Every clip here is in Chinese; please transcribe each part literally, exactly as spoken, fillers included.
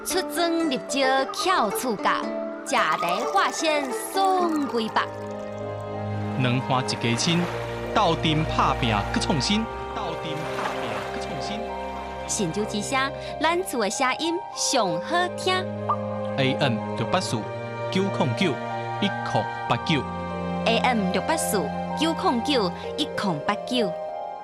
出征入招巧处教，食茶化身爽规百。 两花一家亲，斗阵拍拼搁创新，斗阵拍拼搁创新。 神州之声，咱厝的声音上好听。 A M 六八四九零九一零八九。 A M 六八四九零九一零八九。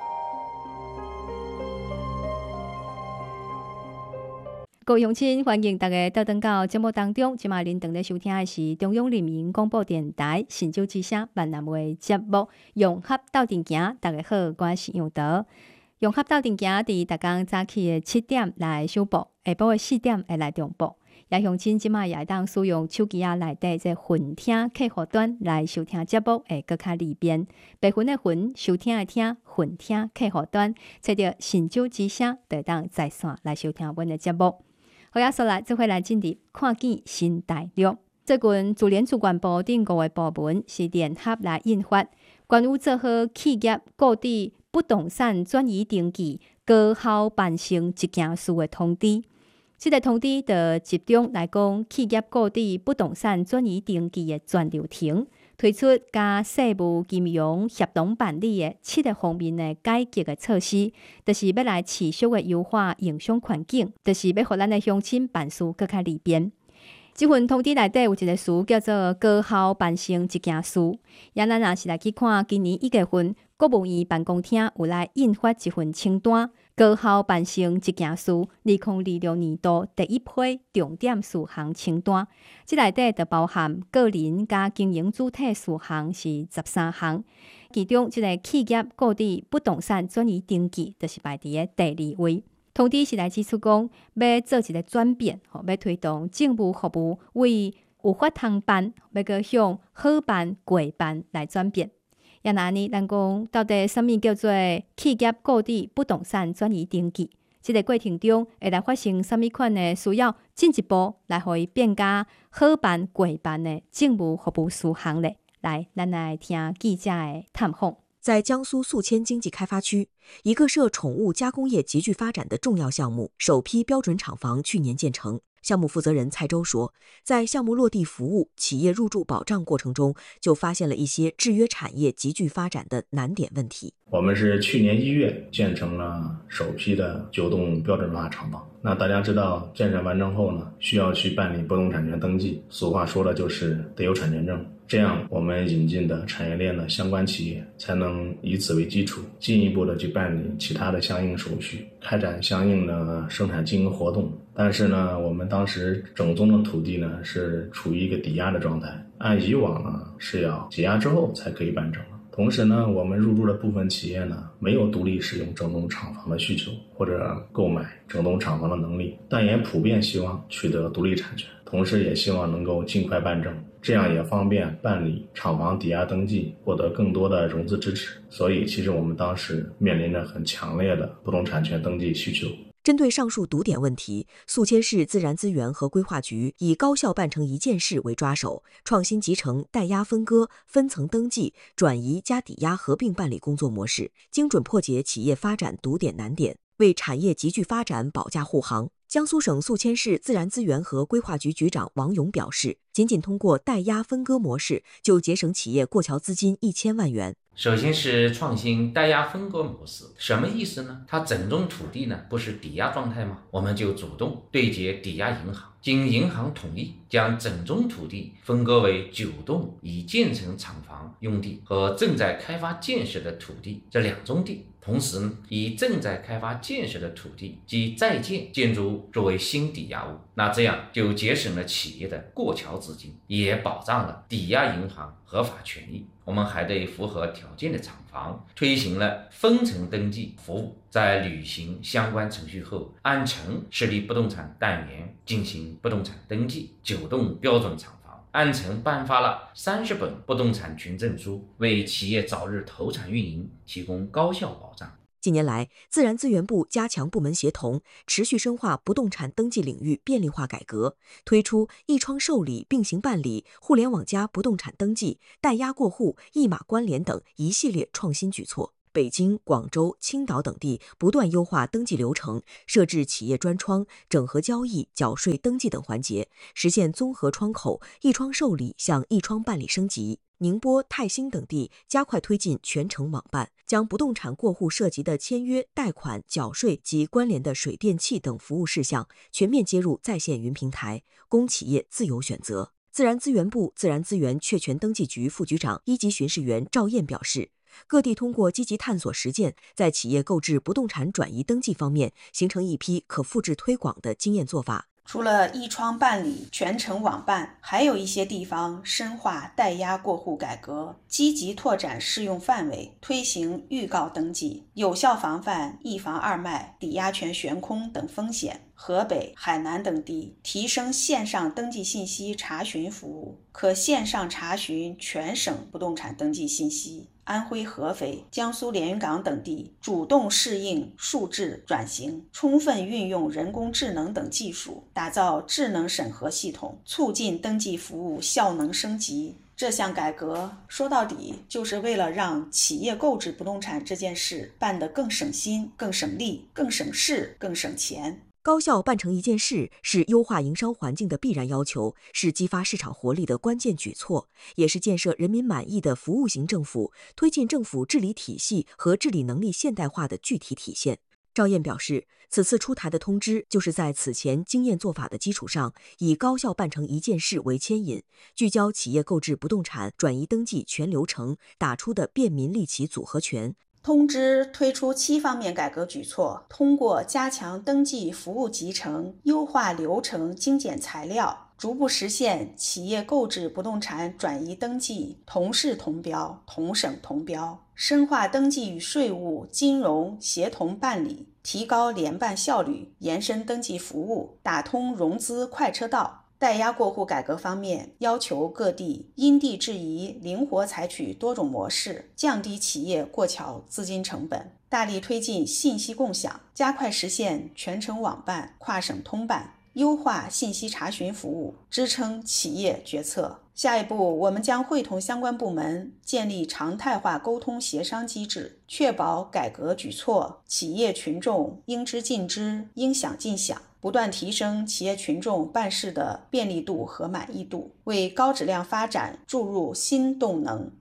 各位乡亲，欢迎大家到登到节目当中。今麦您等咧收听的是中央人民广播电台神州之声闽南话节目《融合斗阵行》。大家好，我是杨桃。融合斗阵行伫逐工早起的七点来首播，下晡的四点会来重播。也乡亲即麦也会当使用手机啊内底这混听客户端来收听节目，会更较利便。白云的云，收听的听，混听客户端，找到神州之声，就会当在线来收听阮的节目。好呀，说来，这回来进入看见新大陆。最近自联主管部顶五个部门是联合来印发关于做好企业购地不动产转移登记高效办成一件事的通知。这个通知就集中来讲企业购地不动产转移登记的全流程，推出加税务金融协同办理的七个方面的改革的措施，就是要来持续的优化营商环境，就是要让咱的乡亲办事更加利便。这份通知内底有一个词叫做高效办成一件事，也咱若是来去看今年一月份国务院办公厅有来印发一份清单，高效办成一件事二零二六年度第一批重点事项清单，这内底就包含个人加经营主体事项是十三项，其中这个企业购地不动产转移登记就是排伫第二位。通知是来指出讲，要做一个转变，要推动政务服务为有法通办，要个向好办、过办来转变。也那呢，咱讲到底什么叫做企业购地不动产转移登记？这个过程中会来发生什么款的需要进一步来互伊变加好办、过办的政务服务事项呢？来，咱来听记者的探访。 在江苏宿迁经济开发区，一个涉宠物加工业急剧发展的重要项目——首批标准厂房去年建成。项目负责人蔡周说，在项目落地服务、企业入驻保障过程中，就发现了一些制约产业急剧发展的难点问题。 我们是去年一月建成了首批的九栋标准化厂房。那大家知道，建设完成后呢，需要去办理不动产权登记，俗话说的就是得有产权证。这样我们引进的产业链的相关企业才能以此为基础，进一步的去办理其他的相应手续，开展相应的生产经营活动。但是呢，我们当时整宗的土地呢是处于一个抵押的状态，按以往呢是要解押之后才可以办成的。同时呢，我们入驻的部分企业呢没有独立使用整栋厂房的需求或者购买整栋厂房的能力，但也普遍希望取得独立产权，同时也希望能够尽快办证，这样也方便办理厂房抵押登记，获得更多的融资支持。所以其实我们当时面临着很强烈的不动产权登记需求。 针对上述堵点问题，宿迁市自然资源和规划局以高效办成一件事为抓手，创新集成代押分割、分层登记、转移加抵押合并办理工作模式，精准破解企业发展堵点难点，为产业急剧发展保驾护航。江苏省宿迁市自然资源和规划局局长王勇表示，仅仅通过代押分割模式，就节省企业过桥资金一千万元。 首先是创新代押分割模式，什么意思呢？它整宗土地呢不是抵押状态吗？我们就主动对接抵押银行，经银行同意，将整宗土地分割为九栋已建成厂房用地和正在开发建设的土地这两宗地。同时呢，以正在开发建设的土地及在建建筑物作为新抵押物，那这样就节省了企业的过桥资金，也保障了抵押银行合法权益。我们还对符合条件的厂房推行了分层登记服务，在履行相关程序后，按层设立不动产单元进行不动产登记。九栋标准厂房按层颁发了三十本不动产权证书，为企业早日投产运营提供高效保障。 近年来，自然资源部加强部门协同，持续深化不动产登记领域便利化改革，推出一窗受理并行办理、互联网加不动产登记、代押过户、一码关联等一系列创新举措。 北京、广州、青岛等地不断优化登记流程，设置企业专窗，整合交易、缴税、登记等环节，实现综合窗口、一窗受理向一窗办理升级。宁波、泰兴等地加快推进全程网办，将不动产过户涉及的签约、贷款、缴税及关联的水电气等服务事项全面接入在线云平台，供企业自由选择。自然资源部自然资源确权登记局副局长、一级巡视员赵燕表示，各地通过积极探索实践，在企业购置不动产转移登记方面形成一批可复制推广的经验做法。 除了一窗办理、全程网办，还有一些地方深化代押过户改革，积极拓展适用范围，推行预告登记，有效防范一房二卖、抵押权悬空等风险。河北、海南等地提升线上登记信息查询服务，可线上查询全省不动产登记信息。安徽合肥、江苏连云港等地主动适应数字转型，充分运用人工智能等技术，打造智能审核系统，促进登记服务效能升级。这项改革说到底就是为了让企业购置不动产这件事办得更省心、更省力、更省事、更省钱。 高效办成一件事是优化营商环境的必然要求，是激发市场活力的关键举措，也是建设人民满意的服务型政府、推进政府治理体系和治理能力现代化的具体体现。赵燕表示，此次出台的通知就是在此前经验做法的基础上，以高效办成一件事为牵引，聚焦企业购置不动产转移登记全流程打出的便民利企组合拳。 通知推出七方面改革举措，通过加强登记服务集成、优化流程、精简材料，逐步实现企业购置不动产转移登记同市同标、同省同标，深化登记与税务、金融协同办理，提高联办效率，延伸登记服务，打通融资快车道。代押过户改革方面，要求各地因地制宜，灵活采取多种模式，降低企业过桥资金成本，大力推进信息共享，加快实现全程网办、跨省通办，优化信息查询服务，支撑企业决策。下一步，我们将会同相关部门建立常态化沟通协商机制，确保改革举措企业群众应知尽知、应享尽享，不断提升企业群众办事的便利度和满意度，为高质量发展注入新动能。